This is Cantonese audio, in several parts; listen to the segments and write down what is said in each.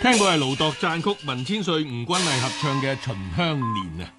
聽過係盧度讚曲，文千歲、吳君麗合唱嘅《秦香蓮》啊。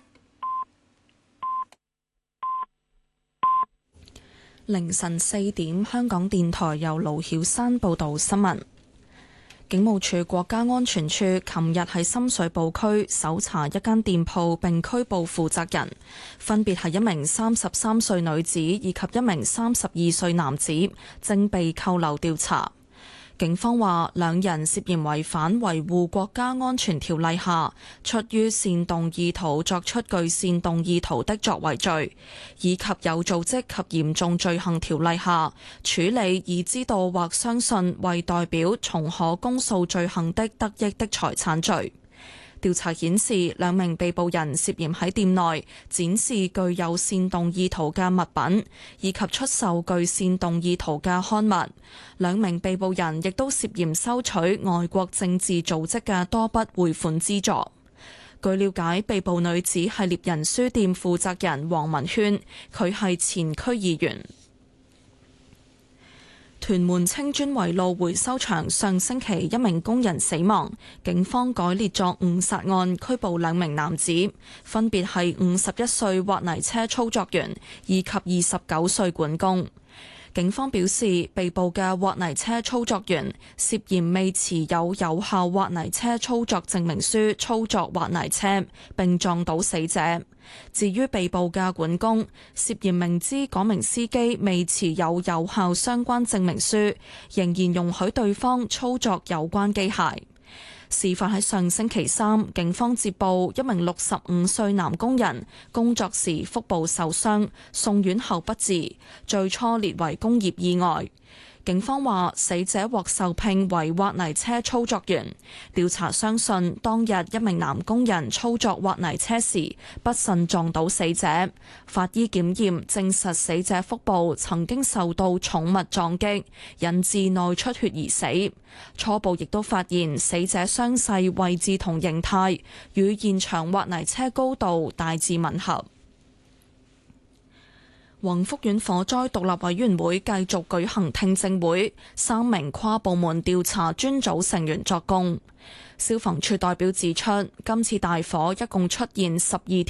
凌晨4點，香港電台由盧曉山報道新聞。警務處國家安全處琴日喺深水埗區搜查一間店鋪，並拘捕負責人，分別係一名33歲女子以及一名32歲男子，正被扣留調查。警方話，兩人涉嫌違反維護國家安全條例下出於煽動意圖作出具煽動意圖的作為罪，以及有組織及嚴重罪行條例下處理已知道或相信為代表從可公訴罪行的得益的財產罪。調查顯示，兩名被捕人涉嫌喺店內展示具有煽動意圖嘅物品，以及出售具煽動意圖嘅刊物。兩名被捕人亦都涉嫌收取外國政治組織嘅多筆匯款資助。據了解，被捕女子係獵人書店負責人黃文軒，佢係前區議員。屯門青磚圍路回收場上星期一名工人死亡，警方改列作誤殺案，拘捕兩名男子，分別係51歲挖泥車操作員以及29歲管工。警方表示，被捕嘅挖泥車操作員涉嫌未持有有效挖泥車操作證明書操作挖泥車，並撞倒死者。至於被捕嘅管工，涉嫌明知嗰名司機未持有有效相關證明書，仍然容許對方操作有關機械。事發喺上星期三，警方接報一名65歲男工人工作時腹部受傷，送院後不治，最初列為工業意外。警方話，死者獲受聘為挖泥車操作員。調查相信，當日一名男工人操作挖泥車時不慎撞到死者。法醫檢驗證實死者腹部曾經受到寵物撞擊，引致內出血而死。初步亦都發現死者傷勢位置同形態與現場挖泥車高度大致吻合。宏福苑火災獨立委員會繼續舉行聽證會，3名跨部門調查專組成員作供。消防處代表指出，今次大火一共出現12